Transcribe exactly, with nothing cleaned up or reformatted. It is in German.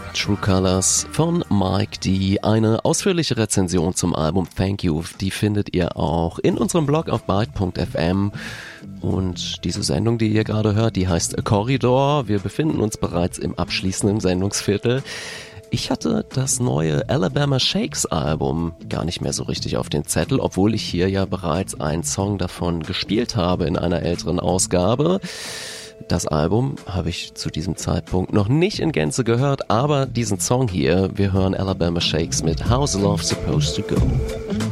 True Colors von Mike D. Eine ausführliche Rezension zum Album Thank You, die findet ihr auch in unserem Blog auf byte punkt f m. Und diese Sendung, die ihr gerade hört, die heißt Corridor. Wir befinden uns bereits im abschließenden Sendungsviertel. Ich hatte das neue Alabama Shakes Album gar nicht mehr so richtig auf den Zettel, obwohl ich hier ja bereits einen Song davon gespielt habe in einer älteren Ausgabe. Das Album habe ich zu diesem Zeitpunkt noch nicht in Gänze gehört, aber diesen Song hier, wir hören Alabama Shakes mit How's Love Supposed to Go?